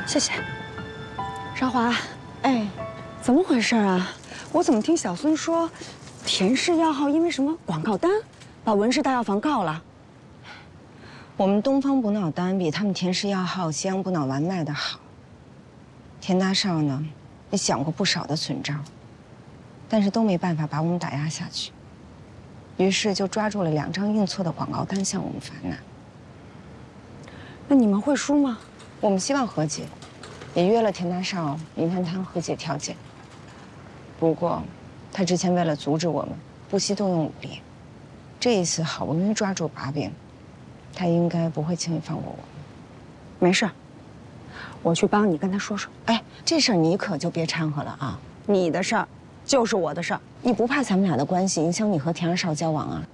谢谢。韶华，哎，怎么回事啊？我怎么听小孙说，田氏药号因为什么广告单，把文氏大药房告了？ 我们东方补脑丹比他们田氏药号西洋补脑丸卖得好。田大少呢，也想过不少的损招，但是都没办法把我们打压下去，于是就抓住了2张硬错的广告单向我们烦难。 那你们会输吗？ 我们希望和解，也约了田大少明天谈和解条件。不过，他之前为了阻止我们，不惜动用武力，这一次好不容易抓住把柄，他应该不会轻易放过我们。 没事，我去帮你跟他说说。 哎，这事儿你可就别掺和了啊！ 你的事儿就是我的事儿， 你不怕咱们俩的关系影响你和田二少交往啊？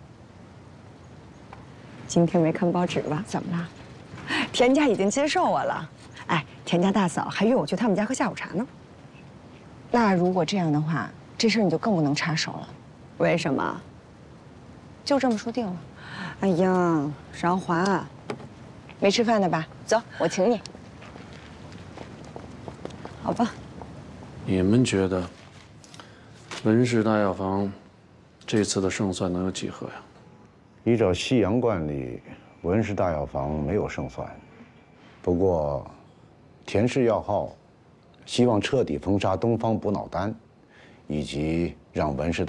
今天没看报纸吧？ 怎么了？ 田家已经接受我了。哎，田家大嫂还约我去他们家喝下午茶呢。 那如果这样的话，这事儿你就更不能插手了。 为什么？ 就这么说定了。 哎呀，韶华， 没吃饭的吧？走，我请你。 好吧。 你们觉得文氏大药房这次的胜算能有几何呀？ 依照西洋惯例，文氏大药房没有胜算。不过，田氏药号希望彻底封杀东方补脑丹，以及让文氏